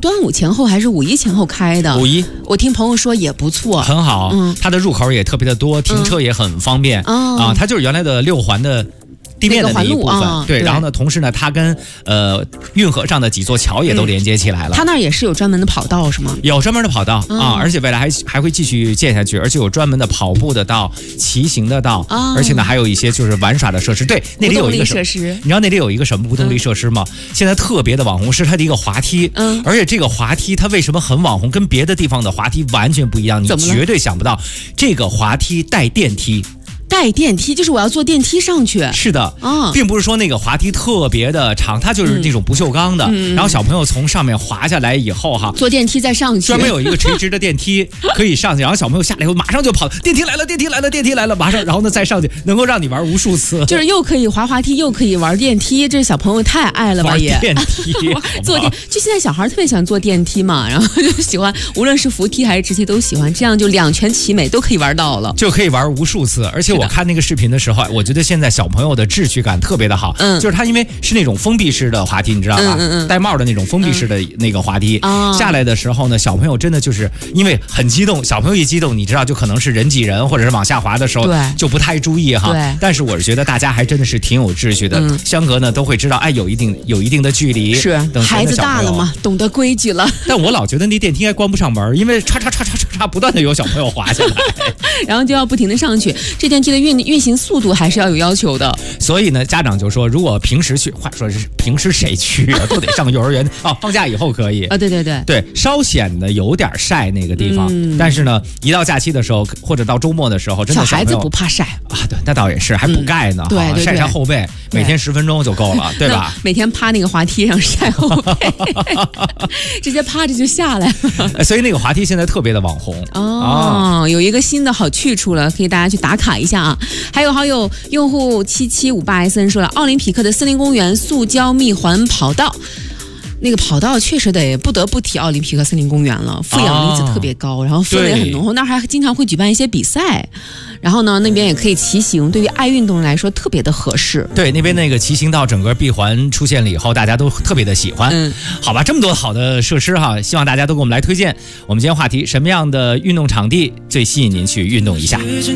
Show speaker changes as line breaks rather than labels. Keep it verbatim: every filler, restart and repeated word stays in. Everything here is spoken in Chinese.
端午前后还是五一前后开的？
五一，
我听朋友说也不错，
很好。嗯，它的入口也特别的多，停车也很方便。嗯、啊，它就是原来的六环的地面的那一部分，
啊、
对, 对。然后呢，同时呢，它跟呃运河上的几座桥也都连接起来了。
它、嗯、那儿也是有专门的跑道是吗？
有专门的跑道、嗯、啊，而且未来还还会继续建下去，而且有专门的跑步的道、骑行的道，哦、而且呢还有一些就是玩耍的设施。对，那里有一个
设施，
你知道那里有一个什么无动力设施吗？嗯、现在特别的网红是它的一个滑梯，嗯，而且这个滑梯它为什么很网红，跟别的地方的滑梯完全不一样，你绝对想不到，这个滑梯带电梯。
带电梯就是我要坐电梯上去，
是的，啊，并不是说那个滑梯特别的长，它就是那种不锈钢的，嗯、然后小朋友从上面滑下来以后哈，
坐电梯再上去，
专门有一个垂直的电梯可以上去，然后小朋友下来以后马上就跑，电梯来了，电梯来了，电梯来了，马上，然后呢再上去，能够让你玩无数次，
就是又可以滑滑梯，又可以玩电梯，这小朋友太爱了吧也。
玩电梯，
坐电，就现在小孩特别喜欢坐电梯嘛，然后就喜欢，无论是扶梯还是直梯都喜欢，这样就两全其美，都可以玩到了，
就可以玩无数次。而且我看那个视频的时候，我觉得现在小朋友的秩序感特别的好，嗯，就是它因为是那种封闭式的滑梯，你知道吧？嗯嗯嗯，带帽的那种封闭式的那个滑梯，嗯、下来的时候呢，小朋友真的就是因为很激动，小朋友一激动，你知道就可能是人挤人，或者是往下滑的时候，对，就不太注意哈。对。但是我是觉得大家还真的是挺有秩序的，嗯、相隔呢都会知道，哎，有一定有一定的距离。
是。孩子大了嘛，懂得规矩了。
但我老觉得那电梯应该关不上门，因为唰唰唰唰唰唰不断的有小朋友滑下来，
然后就要不停的上去。这电梯的运运行速度还是要有要求的。
所以呢，家长就说，如果平时去，话说是平时谁去啊？都得上幼儿园哦，放假以后可以
啊。对对对
对，稍显得有点晒那个地方，嗯、但是呢，一到假期的时候或者到周末的时候，真的
小孩子不怕晒
啊。对，那倒也是，还补钙呢，嗯、
对对对，
晒晒后背，每天十分钟就够了，对吧？
每天趴那个滑梯上晒后背，直接趴着就下来了。
所以那个滑梯现在特别的网红
哦，哦有一个新的好去处了，可以大家去打卡一下啊。还有好友用户七七五八 S N 说了，奥林匹克的森林公园塑胶密环跑道。那个跑道确实得不得不提奥林匹克森林公园了，负氧离子特别高，哦、然后氛围很浓厚，那儿还经常会举办一些比赛，然后呢那边也可以骑行，对于爱运动人来说特别的合适。
对，那边那个骑行道整个闭环出现了以后，大家都特别的喜欢。嗯，好吧，这么多好的设施哈，希望大家都给我们来推荐。我们今天话题，什么样的运动场地最吸引您去运动一下？